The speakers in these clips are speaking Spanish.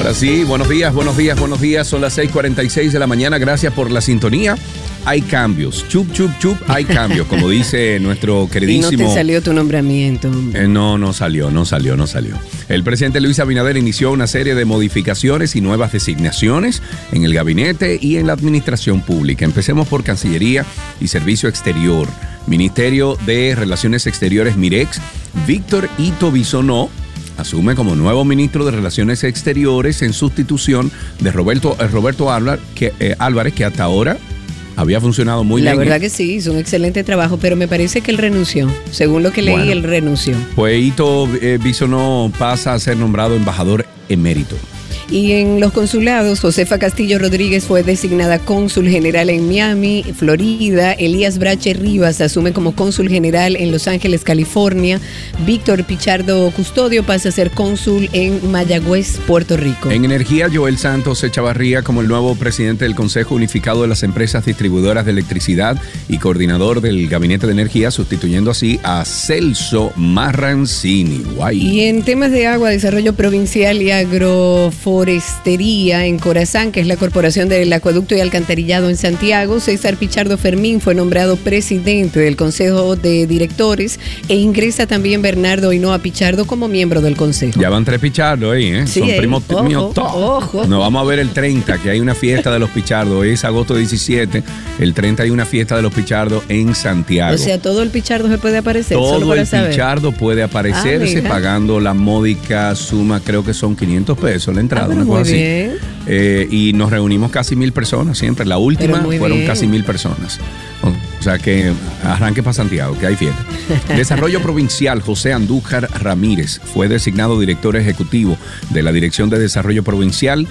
Ahora sí, buenos días. Son las 6:46 de la mañana. Gracias por la sintonía. Hay cambios. Chup, hay cambios, como dice nuestro queridísimo. Y no te salió tu nombramiento. No salió. El presidente Luis Abinader inició una serie de modificaciones y nuevas designaciones en el gabinete y en la administración pública. Empecemos por Cancillería y Servicio Exterior. Ministerio de Relaciones Exteriores, Mirex, Víctor Ito Bisonó asume como nuevo ministro de Relaciones Exteriores en sustitución de Roberto Álvarez, que hasta ahora había funcionado muy bien. La verdad que sí, hizo un excelente trabajo, pero me parece que él renunció. Según lo que leí, él renunció. Pues Ito Bisonó pasa a ser nombrado embajador emérito. Y en los consulados, Josefa Castillo Rodríguez fue designada cónsul general en Miami, Florida. Elías Brache Rivas asume como cónsul general en Los Ángeles, California. Víctor Pichardo Custodio pasa a ser cónsul en Mayagüez, Puerto Rico. En energía, Joel Santos Echavarría como el nuevo presidente del Consejo Unificado de las Empresas Distribuidoras de Electricidad y coordinador del Gabinete de Energía, sustituyendo así a Celso Marrancini. Guay. Y en temas de agua, desarrollo provincial y agroforestería en Corazán, que es la Corporación del Acueducto y Alcantarillado en Santiago, César Pichardo Fermín fue nombrado presidente del Consejo de Directores e ingresa también Bernardo Hinoa Pichardo como miembro del Consejo. Ya van 3 Pichardo ahí, ¿eh? Sí, son primos míos todos. Ojo. Nos vamos a ver el 30, que hay una fiesta de los Pichardo. Hoy es agosto 17. El 30 hay una fiesta de los Pichardo en Santiago. O sea, todo el Pichardo se puede aparecer. Todo el Pichardo puede aparecerse pagando la módica suma, creo que son 500 pesos la entrada. Una cosa así. Y nos reunimos casi 1,000 personas siempre. La última fueron casi 1,000 personas. O sea que arranque para Santiago, que hay fiesta. Desarrollo Provincial, José Andújar Ramírez fue designado director ejecutivo de la Dirección de Desarrollo Provincial,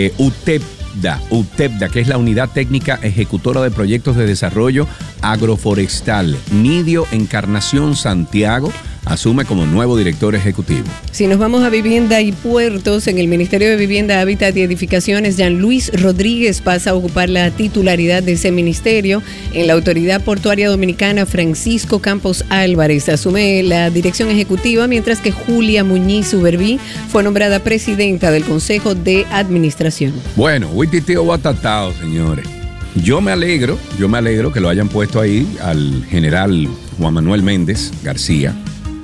UTEPDA, que es la Unidad Técnica Ejecutora de Proyectos de Desarrollo Agroforestal. Nidio Encarnación Santiago asume como nuevo director ejecutivo. Si nos vamos a Vivienda y Puertos, en el Ministerio de Vivienda, Hábitat y Edificaciones, Jean Luis Rodríguez pasa a ocupar la titularidad de ese ministerio. En la Autoridad Portuaria Dominicana, Francisco Campos Álvarez asume la dirección ejecutiva, mientras que Julia Muñiz Uberbí fue nombrada presidenta del Consejo de Administración. Bueno, huititeo batatao, señores. Yo me alegro que lo hayan puesto ahí al general Juan Manuel Méndez García.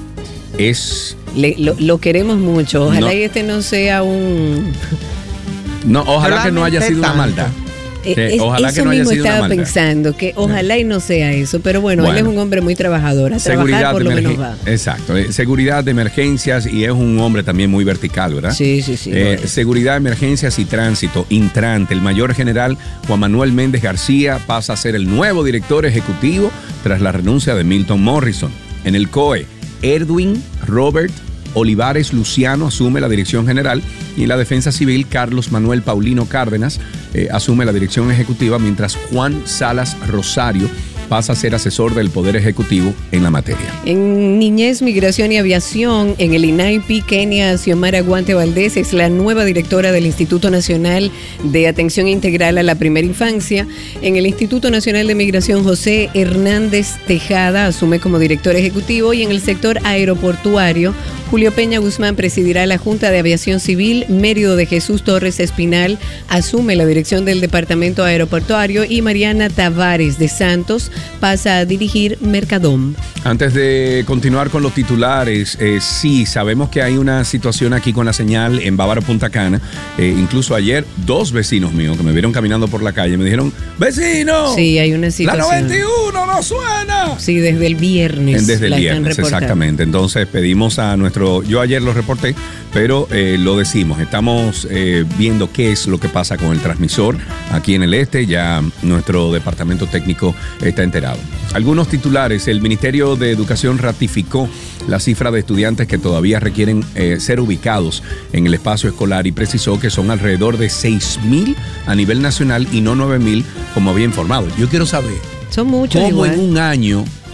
Lo queremos mucho. Ojalá y este no sea un... No, ojalá que no haya sido una maldad. Ojalá que no haya sido una maldad. Pensando que ojalá y no sea eso, pero bueno, él es un hombre muy trabajador, a trabajar por lo menos va. Exacto, seguridad de emergencias, y es un hombre también muy vertical, ¿verdad? Sí. Seguridad, emergencias y tránsito, Intrante. El mayor general Juan Manuel Méndez García pasa a ser el nuevo director ejecutivo tras la renuncia de Milton Morrison. En el COE, Edwin Robert Olivares Luciano asume la dirección general, y en la Defensa Civil, Carlos Manuel Paulino Cárdenas asume la dirección ejecutiva, mientras Juan Salas Rosario pasa a ser asesor del Poder Ejecutivo en la materia. En Niñez, Migración y Aviación, en el INAIPI, Kenia Xiomara Guante Valdés es la nueva directora del Instituto Nacional de Atención Integral a la Primera Infancia. En el Instituto Nacional de Migración, José Hernández Tejada asume como director ejecutivo, y en el sector aeroportuario, Julio Peña Guzmán presidirá la Junta de Aviación Civil. Mérido de Jesús Torres Espinal asume la dirección del Departamento Aeroportuario, y Mariana Tavares de Santos pasa a dirigir Mercadom. Antes de continuar con los titulares, sí, sabemos que hay una situación aquí con la señal en Bávaro Punta Cana. Incluso ayer 2 vecinos míos que me vieron caminando por la calle me dijeron: ¡vecino! Sí, hay una situación. ¡La 91 no suena! Sí, desde el viernes. Desde el viernes, exactamente. Entonces pedimos a nuestro... Yo ayer lo reporté, pero lo decimos. Estamos viendo qué es lo que pasa con el transmisor aquí en el este. Ya nuestro departamento técnico está enterado. Algunos titulares. El Ministerio de Educación ratificó la cifra de estudiantes que todavía requieren ser ubicados en el espacio escolar, y precisó que son alrededor de 6,000 a nivel nacional y no 9,000 como había informado. Yo quiero saber son muchos cómo igual. En un año